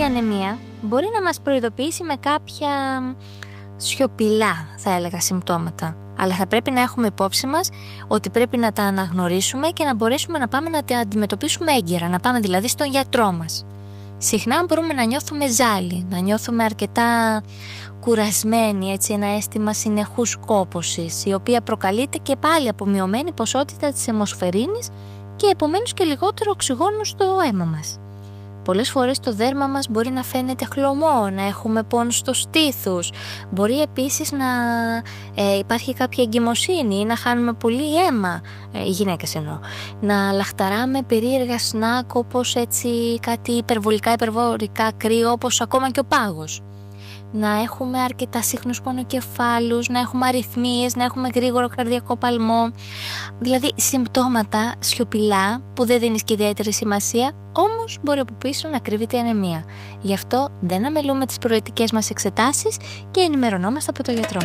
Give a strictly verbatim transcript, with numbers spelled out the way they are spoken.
ανεμία μπορεί να μας προειδοποιήσει με κάποια σιωπηλά, θα έλεγα, συμπτώματα. Αλλά θα πρέπει να έχουμε υπόψη μας ότι πρέπει να τα αναγνωρίσουμε και να μπορέσουμε να πάμε να τα αντιμετωπίσουμε έγκαιρα, να πάμε δηλαδή στον γιατρό μας. Συχνά μπορούμε να νιώθουμε ζάλι, να νιώθουμε αρκετά κουρασμένοι, έτσι, ένα αίσθημα συνεχούς κόπωσης, η οποία προκαλείται και πάλι από μειωμένη ποσότητα της αιμοσφαιρίνης και επομένως και λιγότερο οξυγόνο στο αίμα μας. Πολλές φορές το δέρμα μας μπορεί να φαίνεται χλωμό, να έχουμε πόνο στο στήθους, μπορεί επίσης να ε, υπάρχει κάποια εγκυμοσύνη ή να χάνουμε πολύ αίμα, ε, οι γυναίκες εννοώ, να λαχταράμε περίεργα σνάκ όπως έτσι κάτι υπερβολικά υπερβολικά κρύο όπως ακόμα και ο πάγος. Να έχουμε αρκετά συχνούς πονοκεφάλους, να έχουμε αρρυθμίες, να έχουμε γρήγορο καρδιακό παλμό. Δηλαδή συμπτώματα σιωπηλά που δεν δίνεις και ιδιαίτερη σημασία, όμως μπορεί από πίσω να κρύβεται η ανεμία. Γι' αυτό δεν αμελούμε τις προαιρετικές μας εξετάσεις και ενημερωνόμαστε από το γιατρό.